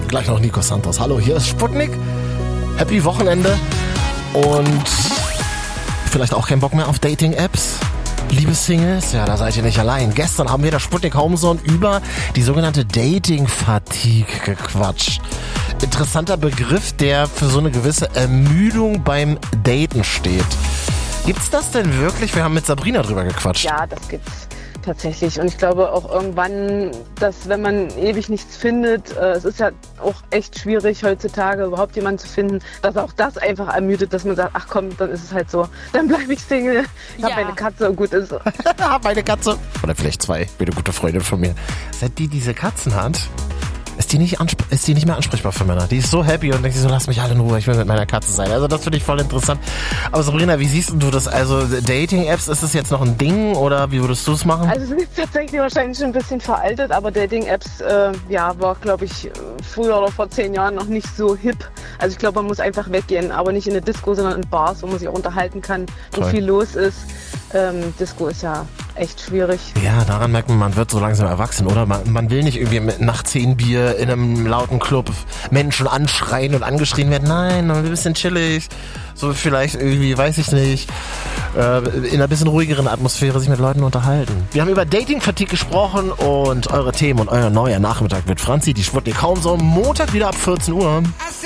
Gleich noch Nico Santos. Hallo, hier ist Sputnik. Happy Wochenende. Und vielleicht auch keinen Bock mehr auf Dating-Apps. Liebe Singles, ja, da seid ihr nicht allein. Gestern haben wir der Sputnik Homezone über die sogenannte Dating-Fatigue gequatscht. Interessanter Begriff, der für so eine gewisse Ermüdung beim Daten steht. Gibt's das denn wirklich? Wir haben mit Sabrina drüber gequatscht. Ja, das gibt's tatsächlich. Und ich glaube auch irgendwann, dass wenn man ewig nichts findet, es ist ja auch echt schwierig heutzutage überhaupt jemanden zu finden, dass auch das einfach ermüdet, dass man sagt, ach komm, dann ist es halt so, dann bleibe ich Single, ich habe meine Katze und gut ist. Meine Katze. Oder vielleicht zwei, wie eine gute Freundin von mir. Seit die diese Katzen hat, ist die nicht mehr ansprechbar für Männer. Die ist so happy und denkt sich so, lass mich alle in Ruhe, ich will mit meiner Katze sein. Also das finde ich voll interessant. Aber Sabrina, wie siehst du das? Also Dating-Apps, ist das jetzt noch ein Ding oder wie würdest du es machen? Also es ist tatsächlich wahrscheinlich schon ein bisschen veraltet, aber Dating-Apps war, glaube ich, früher oder vor 10 Jahren noch nicht so hip. Also ich glaube, man muss einfach weggehen, aber nicht in eine Disco, sondern in Bars, wo man sich auch unterhalten kann, wo viel los ist. Disco ist ja echt schwierig. Ja, daran merkt man wird so langsam erwachsen, oder? Man will nicht irgendwie nach 10 Bier in einem lauten Club Menschen anschreien und angeschrien werden. Nein, ein bisschen chillig. So vielleicht irgendwie, weiß ich nicht, in einer bisschen ruhigeren Atmosphäre sich mit Leuten unterhalten. Wir haben über Dating-Fatigue gesprochen und eure Themen und euer neuer Nachmittag mit Franzi, die Sputnik Homezone, Montag wieder ab 14 Uhr.